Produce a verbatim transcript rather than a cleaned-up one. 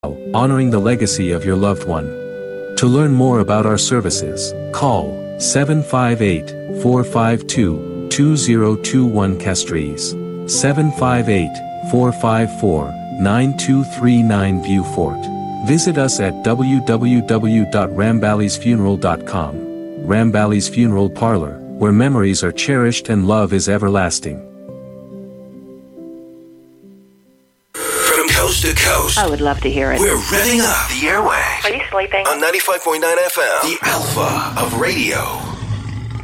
honoring the legacy of your loved one. To learn more about our services, call seven five eight, four five two, two zero two one Castries, seven five eight, four five four, nine two three nine Viewfort. Visit us at w w w dot rambally's funeral dot com. Rambally's Funeral Parlor, where memories are cherished and love is everlasting. From coast to coast, I would love to hear it. We're revving up the airwaves. Are you sleeping? On ninety-five point nine F M, the Alpha of Radio.